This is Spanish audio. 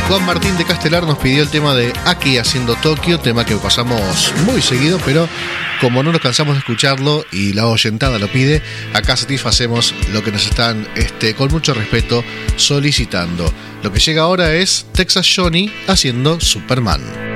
Juan Martín de Castelar nos pidió el tema de Aki haciendo Tokio, tema que pasamos muy seguido, pero como no nos cansamos de escucharlo y la oyentada lo pide, acá satisfacemos lo que nos están, con mucho respeto, solicitando. Lo que llega ahora es Texas Johnny haciendo Superman.